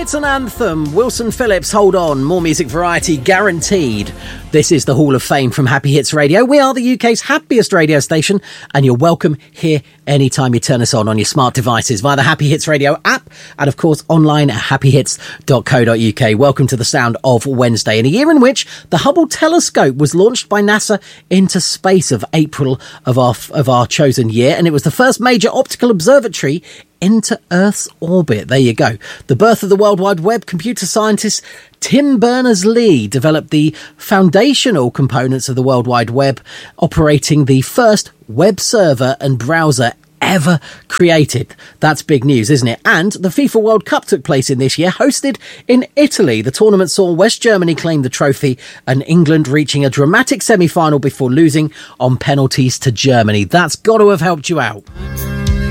It's an anthem. Wilson Phillips, Hold On. More music variety guaranteed. This is the Hall of Fame from Happy Hits Radio. We are the UK's happiest radio station, and you're welcome here anytime you turn us on your smart devices via the Happy Hits Radio app and, of course, online at happyhits.co.uk. Welcome to the sound of Wednesday, in a year in which the Hubble telescope was launched by NASA into space of April of our chosen year, and it was the first major optical observatory into Earth's orbit. There you go. The birth of the World Wide Web. Computer scientist Tim Berners-Lee developed the foundational components of the World Wide Web, operating the first web server and browser ever created. That's big news, isn't it? And the FIFA World Cup took place in this year, hosted in Italy. The tournament saw West Germany claim the trophy and England reaching a dramatic semi-final before losing on penalties to Germany. That's got to have helped you out.